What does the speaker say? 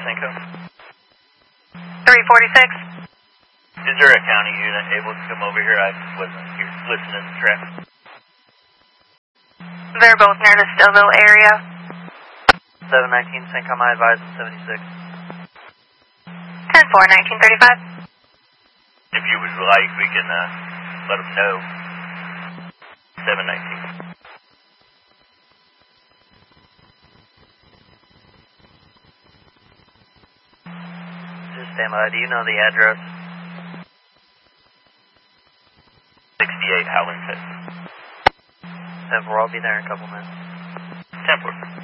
Cinco. 346. Is there a county unit able to come over here? I wasn't here listening to traffic. They're both near the Stillville area. 719 Cinco, my advise 76. 10-4, 1935. If you would like, we can let them know. 719. Just stand by. Do you know the address? 68 Howland, Texas. 10-4, I'll be there in a couple minutes. 10-4.